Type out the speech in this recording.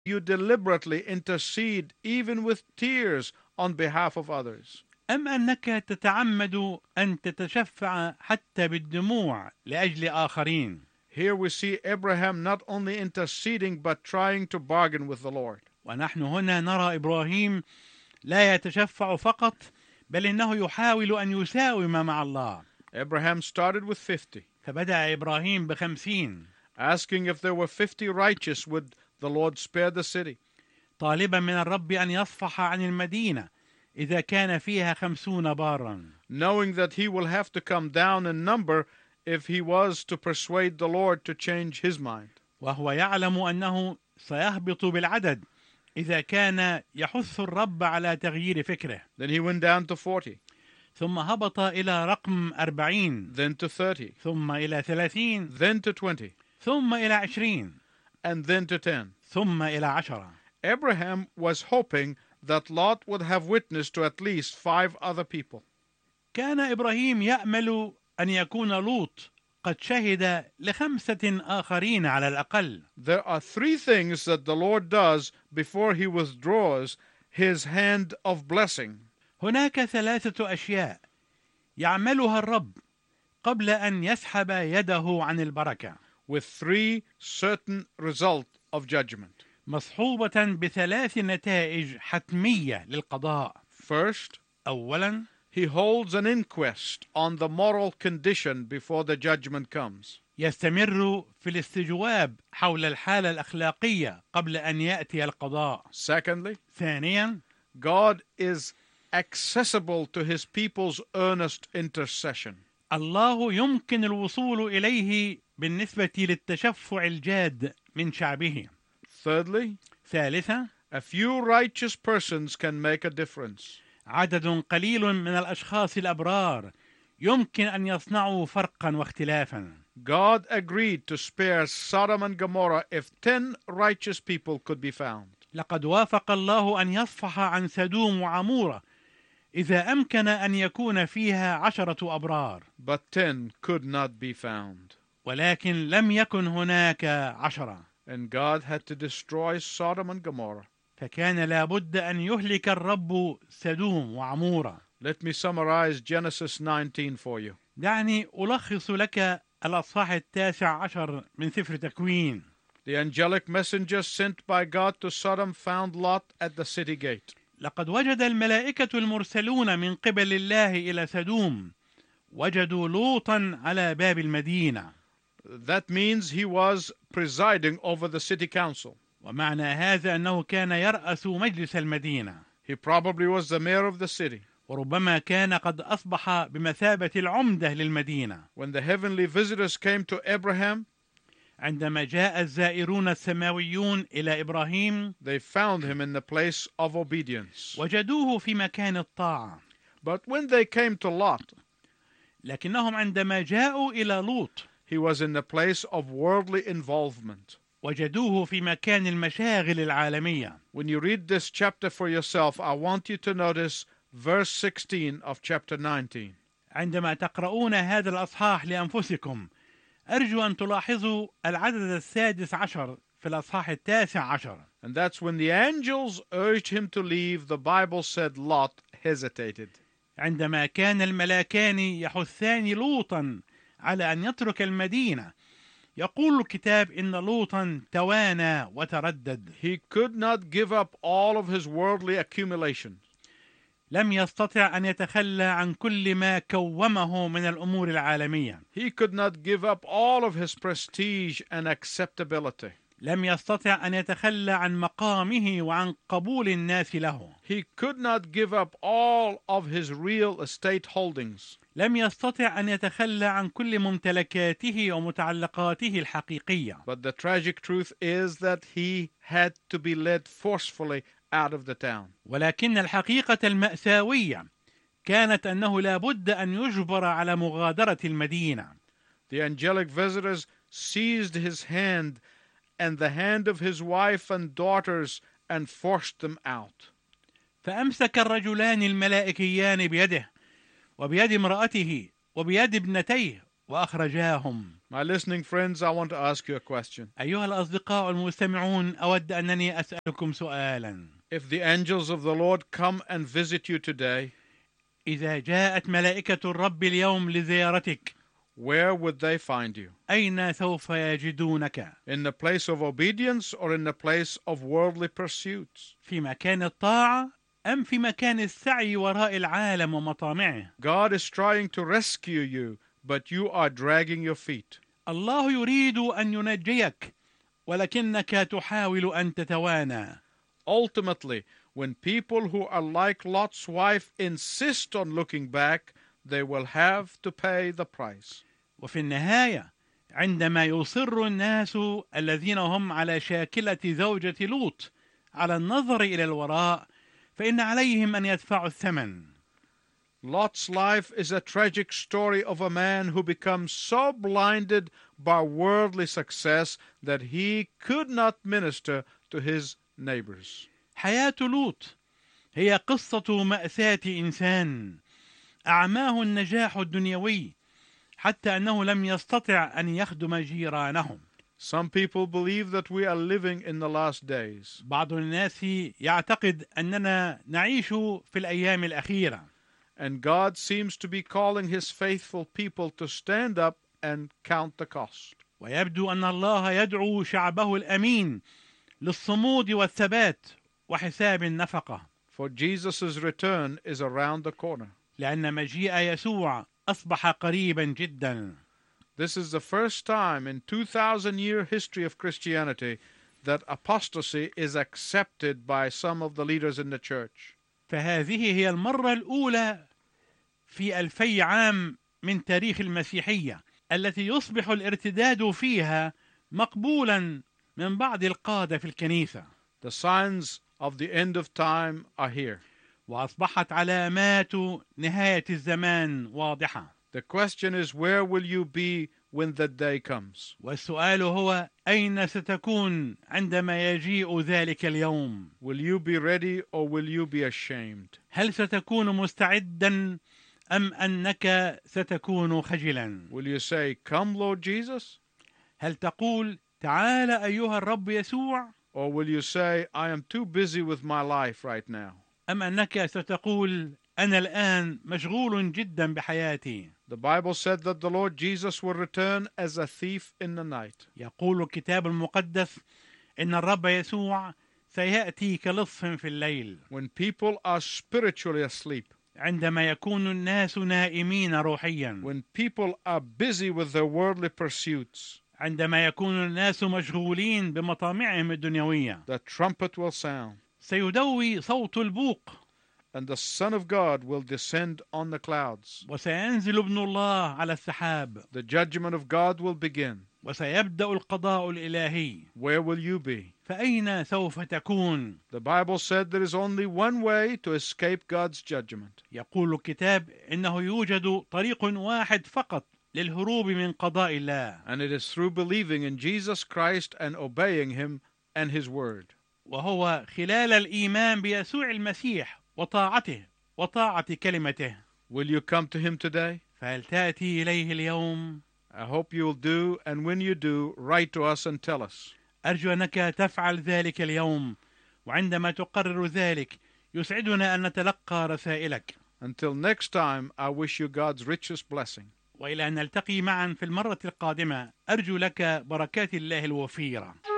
you deliberately intercede even with tears on behalf of others? أم أنك تتعمد أن تتشفع حتى بالدموع لأجل آخرين؟ Here we see Abraham not only interceding but trying to bargain with the Lord. ونحن هنا نرى إبراهيم لا يتشفع فقط، بل إنه يحاول أن يساوم مع الله. Abraham started with 50, فبدأ إبراهيم ب50، asking if there were 50 righteous, would the Lord spare the city? طالبا من الرب أن يصفح عن المدينة إذا كان فيها 50 بارا، knowing that he will have to come down in number if he was to persuade the Lord to change his mind. وهو يعلم أنه سيهبط بالعدد إذا كان يحث الرب على تغيير فكره. Then he went down to 40, ثم هبط إلى رقم 40، then to 30, ثم إلى 30، then to 20, ثم إلى 20، and then to 10. ثم إلى 10. Abraham was hoping that Lot would have witnessed to at least 5 other people. كان إبراهيم يأمل أن يكون لوط قد شهد ل5 آخرين على الأقل. There are 3 things that the Lord does before he withdraws his hand of blessing. هناك 3 أشياء يعملها الرب قبل أن يسحب يده عن البركة، with 3 certain results of judgment. مصحوبة ب3 نتائج حتمية للقضاء. First, أولا، he holds an inquest on the moral condition before the judgment comes. يستمر في الاستجواب حول الحالة الأخلاقية قبل أن يأتي القضاء. Secondly, ثانيا، God is accessible to his people's earnest intercession. الله يمكن الوصول إليه بالنسبة للتشفع الجاد من شعبه. Thirdly, ثالثا، a few righteous persons can make a difference. عدد قليل من الأشخاص الأبرار يمكن أن يصنعوا فرقا واختلافا. God agreed to spare Sodom and Gomorrah if 10 righteous people could be found. لقد وافق الله أن يصفح عن سدوم وعمورة إذا أمكن أن يكون فيها 10 أبرار، But 10 could not be found. ولكن لم يكن هناك 10. And God had to destroy Sodom and Gomorrah. فكان لابد أن يهلك الرب سدوم وعمورة. Let me summarize Genesis 19 for you. دعني ألخص لك الأصحاح 19 من سفر تكوين. The angelic messenger sent by God to Sodom found Lot at the city gate. لقد وجد الملائكة المرسلون من قبل الله إلى سدوم وجدوا لوطا على باب المدينة. That means he was presiding over the city council. ومعنى هذا أنه كان يرأس مجلس المدينة. He probably was the mayor of the city. وربما كان قد أصبح بمثابة العمدة للمدينة. When the heavenly visitors came to Abraham, عندما جاء الزائرون السماويون إلى إبراهيم، they found him in the place of obedience. وجدوه في مكان الطاعة. But when they came to Lot, لكنهم عندما جاءوا إلى لوط، he was in the place of worldly involvement. وجدوه في مكان المشاغل العالمية. When you read this chapter for yourself, I want you to notice verse 16 of chapter 19. عندما تقرؤون هذا الأصحاح لأنفسكم، أرجو أن تلاحظوا العدد 16 في الأصحاح 19. And that's when the angels urged him to leave, the Bible said Lot hesitated. عندما كان الملاكان يحثان لوطا على أن يترك المدينة، يقول الكتاب إن لوطا توانى وتردد. He could not give up all of his worldly accumulation. لم يستطع أن يتخلى عن كل ما كومه من الأمور العالمية. He could not give up all of his prestige and acceptability. لم يستطع أن يتخلى عن مقامه وعن قبول الناس له. He could not give up all of his real estate holdings. لم يستطع أن يتخلى عن كل ممتلكاته ومتعلقاته الحقيقية. But the tragic truth is that he had to be led forcefully out of the town. ولكن الحقيقة المأساوية كانت أنه لا بد أن يجبر على مغادرة المدينة. The angelic visitors seized his hand and the hand of his wife and daughters and forced them out. فأمسك الرجلان الملائكيان بيده وبيد امرأته وبيد ابنتيه وأخرجاهم. My listening friends, I want to ask you a question. أيها الأصدقاء المستمعون، أود أنني أسألكم سؤالا. If the angels of the Lord come and visit you today, إذا جاءت ملائكة الرب اليوم لزيارتك، where would they find you? أين سوف يجدونك؟ In the place of obedience or in the place of worldly pursuits? في مكان الطاعة أم في مكان السعي وراء العالم ومطامعه؟ God is trying to rescue you, but you are dragging your feet. الله يريد أن ينجيك ولكنك تحاول أن تتوانى. Ultimately, when people who are like Lot's wife insist on looking back, they will have to pay the price. وفي النهاية عندما يصر الناس الذين هم على شاكلة زوجة لوط على النظر إلى الوراء، فإن عليهم أن يدفعوا الثمن. Lot's life is a tragic story of a man who becomes so blinded by worldly success that he could not minister to his neighbors. حياة لوط هي قصة مأساة إنسان أعماه النجاح الدنيوي حتى أنه لم يستطع أن يخدم جيرانهم. Some people believe that we are living in the last days. بعض الناس يعتقد أننا نعيش في الأيام الأخيرة. And God seems to be calling his faithful people to stand up and count the cost. ويبدو أن الله يدعو شعبه الأمين للصمود والثبات وحساب النفقة. For Jesus' return is around the corner. لأن مجيء يسوع أصبح قريبا جدا. This is the first time in 2,000-year history of Christianity that apostasy is accepted by some of the leaders in the church. فهذه هي المرة الأولى في 2000 عام من تاريخ المسيحية التي يصبح الارتداد فيها مقبولا من بعض القادة في الكنيسة. The signs of the end of time are here. وأصبحت علامات نهاية الزمان واضحة. The question is, where will you be when that day comes? والسؤال هو أين ستكون عندما يجيء ذلك اليوم؟ Will you be ready or will you be ashamed? هل ستكون مستعدا أم أنك ستكون خجلا؟ Will you say, "Come, Lord Jesus"? هل تقول تعال أيها الرب يسوع؟ Or will you say, "I am too busy with my life right now"? أم أنك ستقول أنا الآن مشغول جدا بحياتي؟ The Bible said that the Lord Jesus will return as a thief in the night. يقول الكتاب المقدس إن الرب يسوع سيأتي كلص في الليل. When people are spiritually asleep. عندما يكون الناس نائمين روحيا. When people are busy with their worldly pursuits. عندما يكون الناس مشغولين بمطامعهم الدنيوية. The trumpet will sound. سيدوي صوت البوق. And the Son of God will descend on the clouds. وسينزل ابن الله على السحاب. The judgment of God will begin. وسيبدأ القضاء الإلهي. Where will you be? فأين سوف تكون؟ The Bible said there is only one way to escape God's judgment. يقول الكتاب إنه يوجد طريق واحد فقط للهروب من قضاء الله. And it is through believing in Jesus Christ and obeying him and his word. وهو خلال الإيمان بيسوع المسيح وطاعته وطاعة كلمته. Will you come to him today? فهل تأتي إليه اليوم؟ I hope you'll do, and when you do, write to us and tell us. أرجو أنك تفعل ذلك اليوم، وعندما تقرر ذلك يسعدنا أن نتلقى رسائلك. Until next time, I wish you God's richest blessing. وإلى أن نلتقي معا في المرة القادمة، أرجو لك بركات الله الوفيرة.